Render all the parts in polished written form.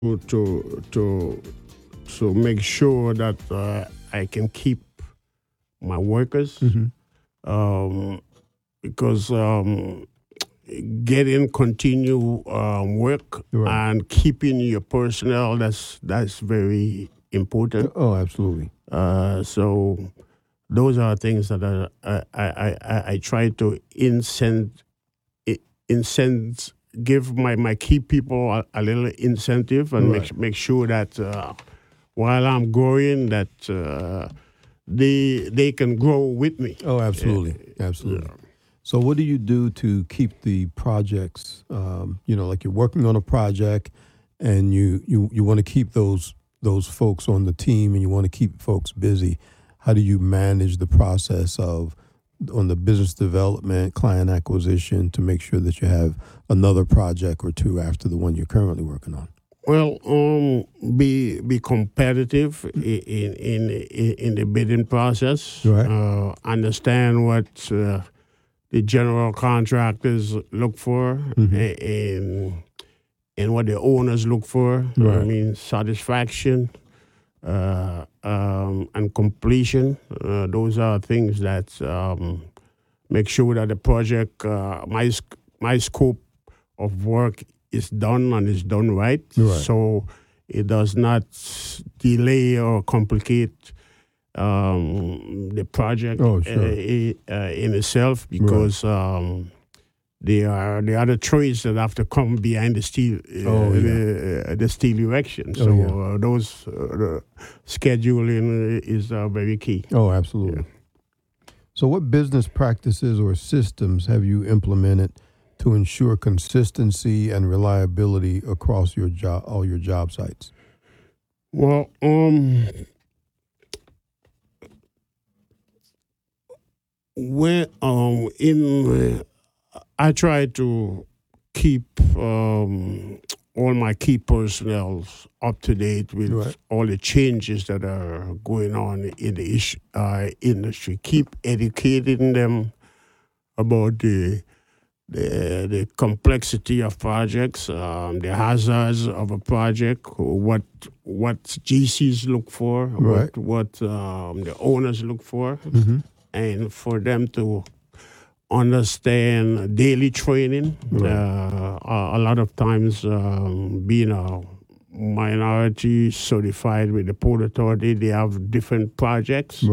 to make sure that I can keep my workers um, because getting continue work Right. and keeping your personnel that's very important. Oh, absolutely. So those are things that I try to incent give my key people a little incentive and Right. make sure that while I'm growing that they can grow with me. Oh, absolutely. Absolutely. So, what do you do to keep the projects? Like you're working on a project, and you want to keep those folks on the team, and you want to keep folks busy. How do you manage the process of on the business development, client acquisition, to make sure that you have another project or two after the one you're currently working on? Well, be competitive in the bidding process. Right. Understand what the general contractors look for, and what the owners look for. I Right. mean, satisfaction and completion. Those are things that make sure that the project, my scope of work is done and is done right. Right. So it does not delay or complicate the project Oh, sure. in itself because there are the other trades that have to come behind the steel the steel erection. So those scheduling is very key. Oh, absolutely. So, what business practices or systems have you implemented to ensure consistency and reliability across all your job sites? Well, when I try to keep all my key personnel up to date with all the changes that are going on in the industry. Keep educating them about the complexity of projects, the hazards of a project, what GCs look for, what the owners look for, and for them to understand daily training. A lot of times, being a minority certified with the Port Authority, they have different projects,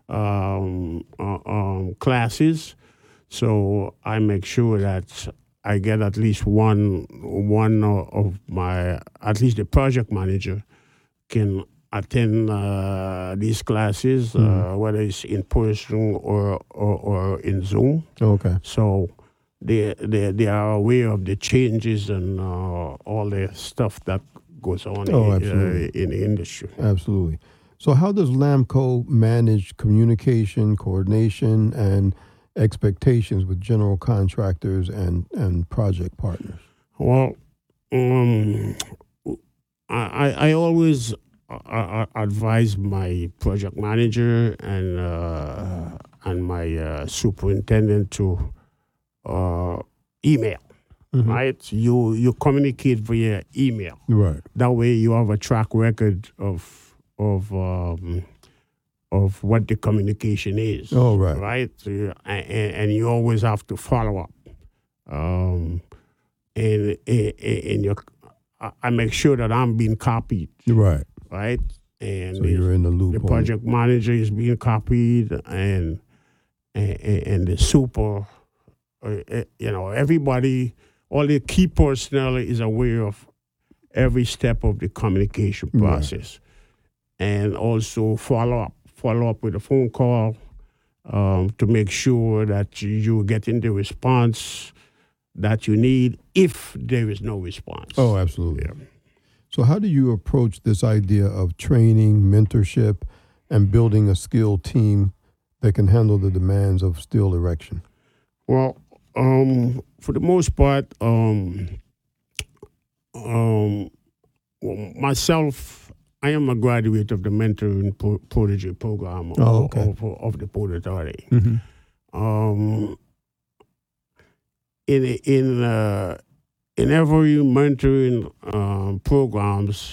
classes. So I make sure that I get at least one of my, at least the project manager can attend these classes, whether it's in person or in Zoom. Okay. So they are aware of the changes and all the stuff that goes on in the industry. Absolutely. So how does LAMCO manage communication, coordination, and expectations with general contractors and project partners? Well, I always advise my project manager and my superintendent to email. Right, you communicate via email. Right. That way, you have a track record of what the communication is. Oh, right. Right, so and you always have to follow up. And I make sure that I'm being copied. Right. Right, and so you're in the loop. The project manager is being copied, and the super, everybody. All the key personnel is aware of every step of the communication process, and also follow up with a phone call to make sure that you're getting the response that you need if there is no response. Oh, absolutely. So how do you approach this idea of training, mentorship, and building a skilled team that can handle the demands of steel erection? Well, for the most part, myself, I am a graduate of the Mentoring Protege program of the Port Authority. In every mentoring programs,